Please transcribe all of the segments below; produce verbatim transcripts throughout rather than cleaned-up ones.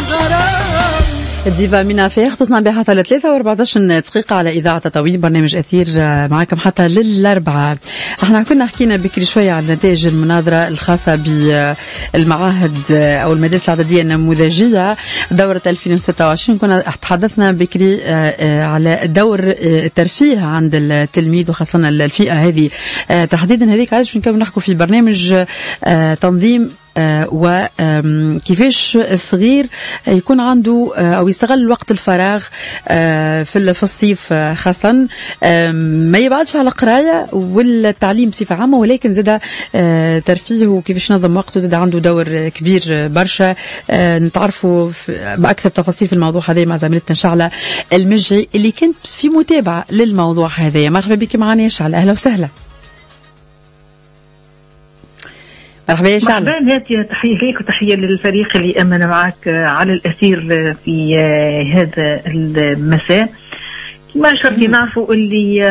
الديفا مينا فايخ تصنع بها حتى لثلاثة وأربعتاش دقيقة على إذاعة تطاوين برنامج أثير معكم حتى للأربعة. احنا كنا حكينا بكري شوية عن نتائج المناظرة الخاصة بالمعاهد أو المدارس الإعدادية النموذجية دورة ألفين وستة وعشرين. كنا تحدثنا بكري على دور الترفيه عند التلميذ وخاصة الفئة هذه تحديدا. هذيك علاش بنكمل نحكوا في برنامج تنظيم وكيفاش الصغير يكون عنده أو يستغل وقت الفراغ في الصيف خاصة، ما يبعدش على قراية والتعليم بصفة عامة، ولكن زاد ترفيه وكيفاش ينظم وقته زاد عنده دور كبير برشا. نتعرفوا بأكثر تفاصيل في الموضوع هذا مع زميلتنا شعلة المجعي اللي كنت في متابعة للموضوع هذا. مرحبا بك معنا يا شعلة، أهلا وسهلا. مرحبا يا شعلة. مرحبا هاتي، تحية ليك وتحية للفريق اللي أمن معك على الأثير في هذا المساء. ما شرطي نعرفوا اللي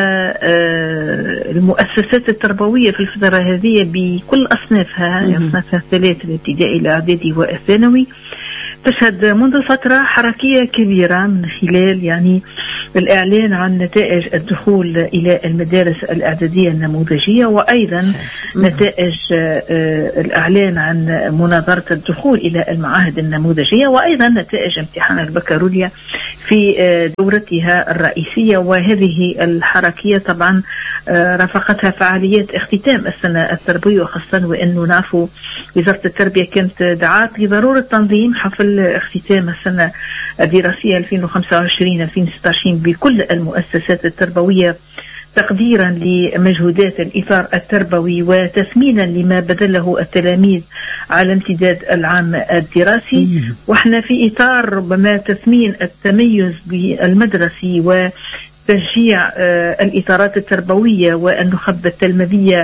المؤسسات التربوية في الفترة هذه بكل أصنافها، أصنافها الثلاثة الابتدائي الإعدادي والثانوي، تشهد منذ فترة حركية كبيرة من خلال يعني الإعلان عن نتائج الدخول إلى المدارس الإعدادية النموذجية، وأيضا نتائج الإعلان عن مناظرة الدخول إلى المعاهد النموذجية، وأيضا نتائج امتحان البكالوريا في دورتها الرئيسية. وهذه الحركية طبعا رافقتها فعاليات اختتام السنة التربوية، وخاصة وأنه نعرفوا وزارة التربية كانت دعات لضرورة تنظيم حفل اختتام السنة الدراسية ألفين وخمسة وعشرين ألفين وستة وعشرين بكل المؤسسات التربوية، تقديرا لمجهودات الإطار التربوي وتثمينا لما بذله التلاميذ على امتداد العام الدراسي. واحنا في إطار ربما تثمين التميز بالمدرسي وتشجيع الإطارات التربوية والنخب التلميذية،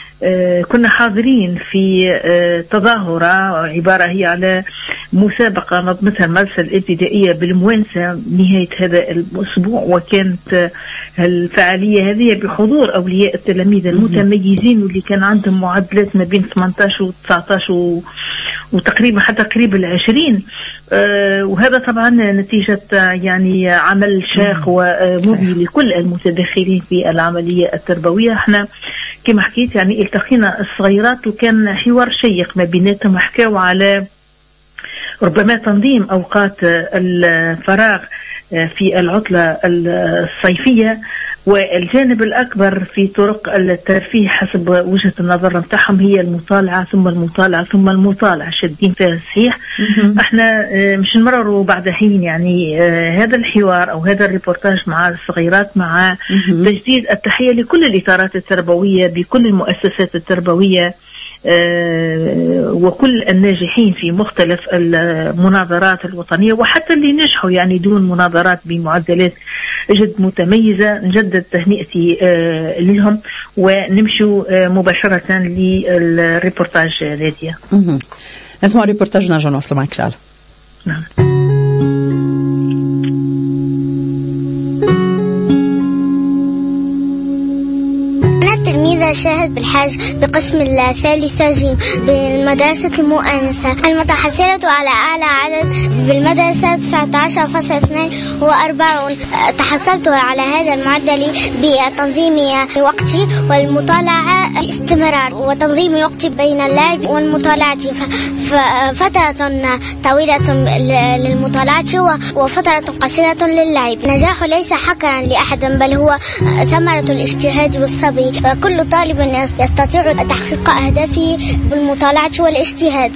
كنا حاضرين في تظاهرة عبارة هي على مسابقة نظمتها المدرسة الابتدائية بالموانسة نهاية هذا الأسبوع، وكانت الفعالية هذه بحضور أولياء التلاميذ المتميزين واللي كان عندهم معدلات ما بين ثمانية عشر و تسعة عشر وتقريبا حتى قريب العشرين. وهذا طبعا نتيجة يعني عمل شاق ومبني لكل المتدخلين في العملية التربوية. احنا كما حكيت يعني التقينا الصغيرات وكان حوار شيق ما بيناتهم، حكاوا على ربما تنظيم أوقات الفراغ في العطلة الصيفية، والجانب الأكبر في طرق الترفيه حسب وجهة النظر متاعهم هي المطالعة ثم المطالعة ثم المطالعة، شادين فيها صحيح. احنا مش نمرروا بعد حين يعني هذا الحوار أو هذا الريبورتاج مع الصغيرات، مع تجديد التحية لكل الإطارات التربوية بكل المؤسسات التربوية وكل الناجحين في مختلف المناظرات الوطنية، وحتى اللي نجحوا يعني دون مناظرات بمعدلات جد متميزة. نجدد تهنئتي لهم ونمشوا مباشرة للريبورتاج راديا. نسمع الريبورتاج ونرجع نواصل معك شعلة. نعم. تلميذة شاهد بالحاج بقسم الثالثة جيم بالمدرسة المؤنسة، المتحصلة على أعلى عدد بالمدرسة تسعة عشر فاصلة اثنين وأربعين. تحصلت على هذا المعدل بتنظيم وقتي والمطالعة باستمرار، وتنظيم وقتي بين اللعب والمطالعة، فترة طويلة للمطالعة وفترة قصيرة للعب. نجاح ليس حقرا لأحد، بل هو ثمرة الاجتهاد والصبر. كل طالب يستطيع تحقيق أهدافه بالمطالعة والاجتهاد.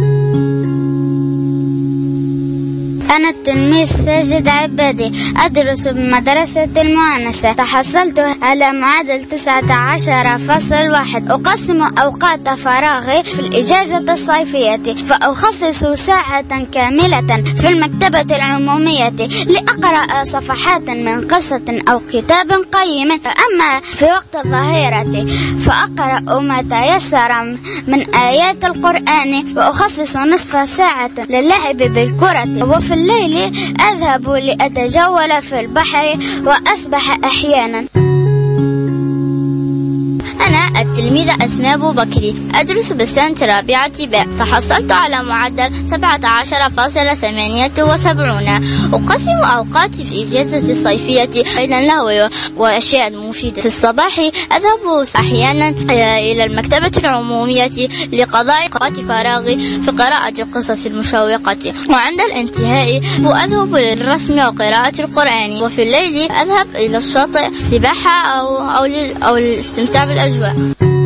أنا التلميذ ساجد عبادي، أدرس بمدرسة المؤنسة، تحصلت على معادل تسعة عشر فاصل واحد. أقسم أوقات فراغي في الإجازة الصيفية، فأخصص ساعة كاملة في المكتبة العمومية لأقرأ صفحات من قصة أو كتاب قيم. أما في وقت الظهيرة فأقرأ ما تيسر من آيات القرآن، وأخصص نصف ساعة للعب بالكرة. وفي الليل أذهب لأتجول في البحر وأسبح أحيانا. أنا التلميذة أسماء أبو بكري، أدرس بالسنة الرابعة ب. تحصلت على معدل سبعة عشر فاصلة ثمانية وسبعين. أقسم أوقاتي في الإجازة الصيفية بين اللهو وأشياء مفيدة. في الصباح أذهب أحيانا إلى المكتبة العمومية لقضاء وقت فراغي في قراءة القصص المشوقة، وعند الانتهاء أذهب للرسم وقراءة القرآن. وفي الليل أذهب إلى الشاطئ سباحة أو أو أو للاستمتاع بالأجواء.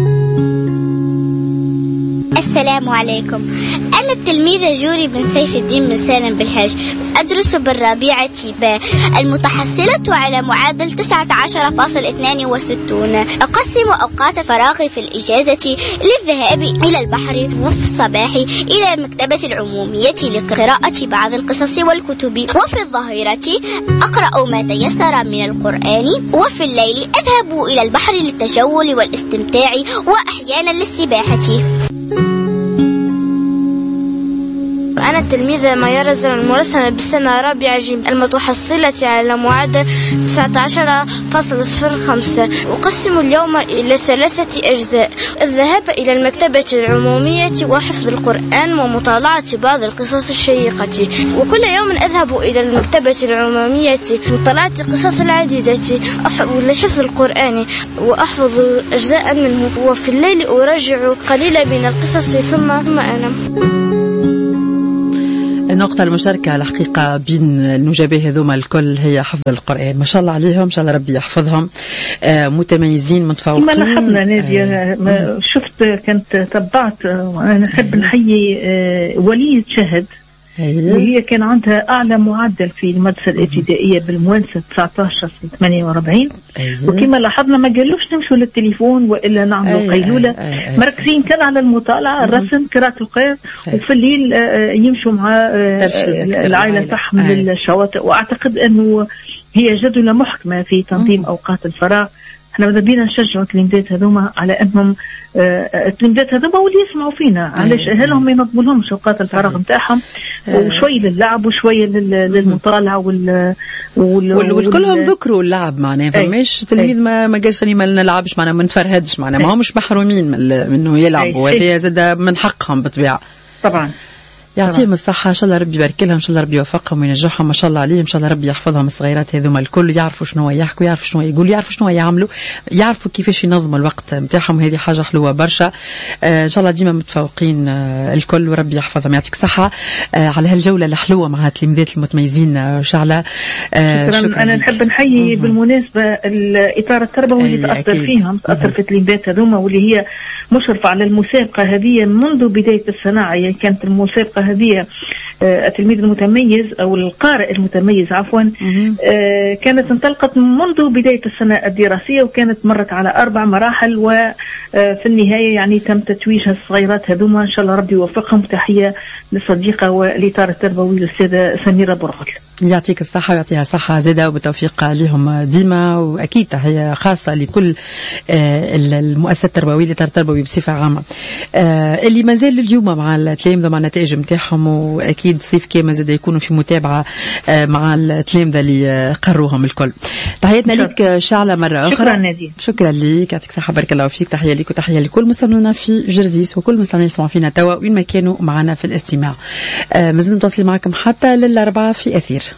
السلام عليكم، أنا التلميذة جوري بن سيف الدين بن سالم بالحاج، أدرس بالرابعة ب. المتحصلة على معدل تسعة عشر فاصلة اثنين وستين. أقسم أوقات فراغي في الإجازة للذهاب إلى البحر، وفي الصباح إلى المكتبة العمومية لقراءة بعض القصص والكتب، وفي الظهيرة أقرأ ما تيسر من القرآن، وفي الليل أذهب إلى البحر للتجول والاستمتاع وأحيانا للسباحة. أنا التلميذة ميار الزرع المرسمة بالسنة الرابعة جيم، المتحصلة على معدل تسعة عشر فاصلة صفر خمسة. أقسم اليوم إلى ثلاثة أجزاء: الذهاب إلى المكتبة العمومية وحفظ القرآن ومطالعة بعض القصص الشيقة. وكل يوم أذهب إلى المكتبة العمومية لمطالعة القصص العديدة ولحفظ القرآن وأحفظ أجزاء منه. وفي الليل أراجع قليلا من القصص ثم ثم أنام. النقطة المشتركة الحقيقة بين النجابة هذوما الكل هي حفظ القرآن، ما شاء الله عليهم، إن شاء الله ربي يحفظهم. آه متميزين متفوقين. ما لاحظنا نادية، آه ما شفت كنت تبعت، أنا نحب نحيي آه ولية شهد، وهي كان عندها أعلى معدل في المدرسة الابتدائية بالموانسة تسعة عشر فاصلة ثمانية وأربعين. وكما لاحظنا ما قالوش نمشوا للتليفون وإلا نعملوا قيلولة، مركزين كان على المطالعة، الرسم، قراءة القرآن، وفي الليل يمشوا مع العائلة تحمل للشواطئ. وأعتقد أنه هي جدولة محكمة في تنظيم أوقات الفراغ. احنا ماذا بينا نشجعوا التلميذات هذوما على انهم آه التلميذات هذوما واللي يسمعوا فينا، علاش اهلهم ما ينظموا لهمش اوقات الفراغ نتاعهم، وشوي للعب وشوي للمطالعه وال والكلهم ذكروا اللعب معناها، فماش تلميذ ما ما قالش اني ما نلعبش معناها ما نتفرهدش معناها، ما همش محرومين من انه يلعبوا، هذه زاد من حقهم بالطبيعه. طبعا يعطيهم الصحة، إن شاء الله ربي يبارك لهم، إن شاء الله ربي يوفقهم وينجحهم، ما شاء الله عليهم، إن شاء الله ربي يحفظهم الصغيرات هذوما الكل، يعرفوا شنو يحكوا، يعرفوا شنو يقولوا، يعرفوا شنو يعملوا، يعرفوا كيفاش ينظموا الوقت نتاعهم. هذه حاجة حلوة برشا. آه إن شاء الله ديما متفوقين آه الكل وربي يحفظهم. يعطيك صحة آه على هالجولة الحلوة مع التلميذات المتميزين. آه شعلة آه شكرا, شكرا. أنا نحب نحيي بالمناسبة الإطار التربوي اللي تأثر فيهم، تأثر في التلميذات هذوما، واللي هي مشرفة على المسابقة هذه منذ بداية الصناعة. يعني كانت المسابقة هذه التلميذ المتميز أو القارئ المتميز عفوا كانت انطلقت منذ بداية السنة الدراسية، وكانت مرت على أربع مراحل، وفي النهاية يعني تم تتويجها الصغيرات هذوما. إن شاء الله ربي يوفقهم. تحية للصديقة والإطار التربوي الأستاذة سميرة برغل. يعطيك الصحة ويعطيها صحة زادة وبالتوفيق لهم ديما، وأكيد تحية خاصة لكل المؤسسات التربوية الإطار التربوي بصفة عامة اللي ما زال اليوم مع التلامذة مع النتائج متاعهم، وأكيد صيف كامل زاد يكونوا في متابعة مع التلامذة اللي قروهم الكل. تحياتنا لك شعلة مرة أخرى. شكرا نادين. شكرا لك، يعطيك الصحة، بارك الله فيك. تحية لك وتحية لكل مستمعينا في جرزيس وكل مستمعين يسمعوا فينا توا وين ما كانوا معنا في الاستماع. مازلنا نتواصل معكم حتى للأربعة في أثير.